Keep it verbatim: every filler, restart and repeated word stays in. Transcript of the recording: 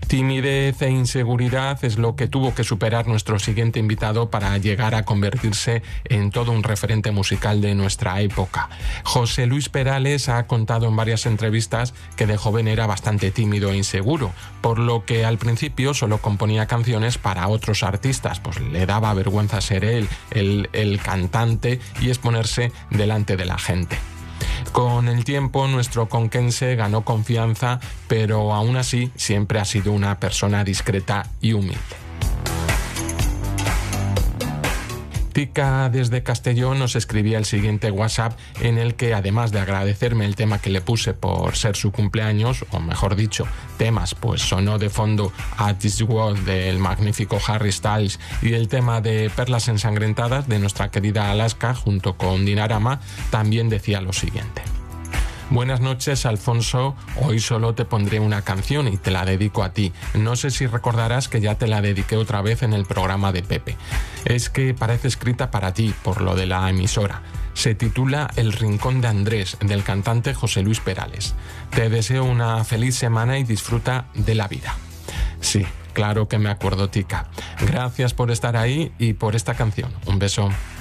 Timidez e inseguridad es lo que tuvo que superar nuestro siguiente invitado para llegar a convertirse en todo un referente musical de nuestra época. José Luis Perales ha contado en varias entrevistas que de joven era bastante tímido e inseguro, por lo que al principio solo componía canciones para otros artistas, pues le daba vergüenza ser él, el, el cantante, y exponerse delante de la gente. Con el tiempo, nuestro conquense ganó confianza, pero aún así siempre ha sido una persona discreta y humilde. Tica desde Castellón nos escribía el siguiente WhatsApp en el que, además de agradecerme el tema que le puse por ser su cumpleaños, o mejor dicho, temas, pues sonó de fondo At This World del magnífico Harry Styles y el tema de Perlas Ensangrentadas de nuestra querida Alaska junto con Dinarama, también decía lo siguiente. Buenas noches, Alfonso. Hoy solo te pondré una canción y te la dedico a ti. No sé si recordarás que ya te la dediqué otra vez en el programa de Pepe. Es que parece escrita para ti, por lo de la emisora. Se titula El Rincón de Andrés, del cantante José Luis Perales. Te deseo una feliz semana y disfruta de la vida. Sí, claro que me acuerdo, Tica. Gracias por estar ahí y por esta canción. Un beso.